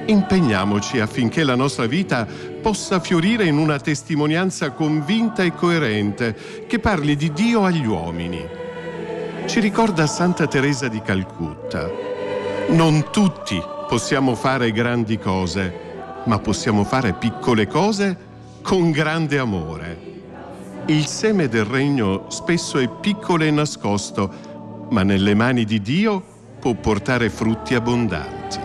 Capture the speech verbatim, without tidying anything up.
Impegniamoci affinché la nostra vita possa fiorire in una testimonianza convinta e coerente che parli di Dio agli uomini. Ci ricorda Santa Teresa di Calcutta. Non tutti possiamo fare grandi cose, ma possiamo fare piccole cose con grande amore. Il seme del regno spesso è piccolo e nascosto, ma nelle mani di Dio può portare frutti abbondanti.